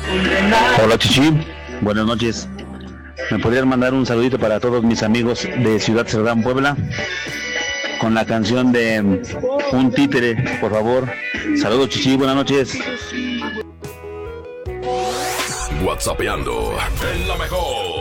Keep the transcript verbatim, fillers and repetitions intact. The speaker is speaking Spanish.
Hola Chichi, buenas noches. ¿Me podrían mandar un saludito para todos mis amigos de Ciudad Cerdán, Puebla? Con la canción de Un Títere, por favor. Saludos Chichi, buenas noches. WhatsAppeando en la mejor.